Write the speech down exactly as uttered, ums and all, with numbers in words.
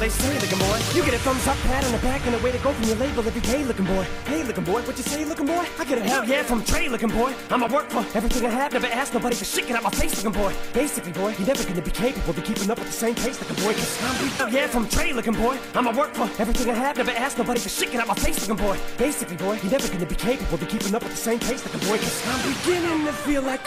they say, looking boy. You get a thumbs up, pat on the back, and a way to go from your label every day, looking boy. Hey, looking boy, what you say, looking boy? I get a hell yeah from Trey, looking boy. I'ma work for everything I have, never ask nobody for shit, get out my face, looking boy. Basically, boy, you're never gonna be capable of keeping up with the same pace, looking boy. Cause I'm hell yeah from Trey, looking boy. I'ma work for everything I have, never ask nobody for shit, get out my face, looking boy. Basically, boy, you're never gonna be capable of keeping up with the same pace, looking boy. Cause I'm beginning to feel like